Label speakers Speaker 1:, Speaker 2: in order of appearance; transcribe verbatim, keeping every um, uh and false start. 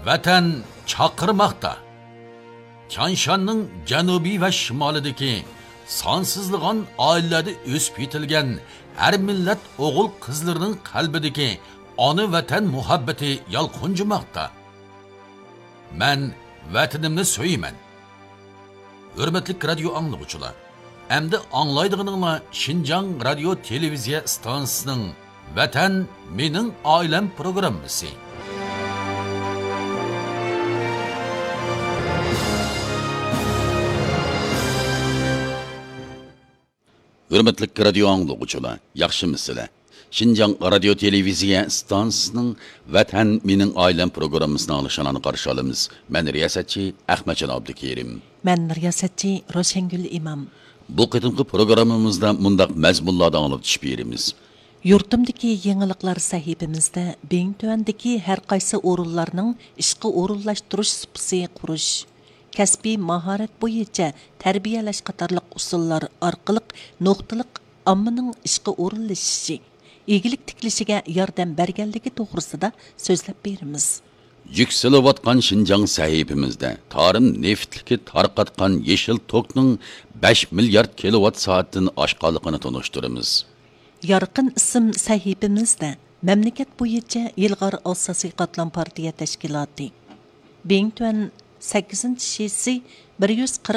Speaker 1: vatan chaqirmoqda. Chanshanning janubiy va shimolidagi sonsizlig'on oilalarda o'sib yetilgan har millat o'g'il qizlarining qalbidagi ona vatan muhabbati yalqunjimoqda. Men vatanimni so'yman. Hurmatli radio anglovchilar, endi anglaydiganinglar Xinjiang radio televiziya stansiyasining Vatan mening oilam programmasi. Hurmatli radio anglovchilar, yaxshimisizlar? Xinjiang radio televiziya stansiyasining Vatan mening oilam programmasini olishini qarshi olamiz. Men riyosatchi Ahmadjon Abdukerim.
Speaker 2: Men riyosatchi Roshangul Imam.
Speaker 1: Bu qitimqi programmamizda mundaq mazmunlardan anlatış berimiz.
Speaker 2: Yurtimdagi yangiliklar sahifamizda beng tuvandagi har qaysi o'rinlarning ishqi o'rinlashtirish sipsi qurish, kasbiy mahorat bo'yicha tarbiyalash qatorliq usullar orqali nuqtaliq ommaning ishqi o'rinlashishi, egilik tiklishiga yordam berganligi to'g'risida so'zlab beramiz.
Speaker 1: Yükselayotgan Xinjiang sahifamizda tarim neftliki tarqatgan yeşil tokning besh milliard kilovat soatdan oshqanligini tunishtiramiz.
Speaker 2: Yorqin ism sahifamizda mamlakat bo'yicha Ilg'or asosiy qatlam partiya tashkiloti Bengtuan sakkizinchi shesi bir yuz qirq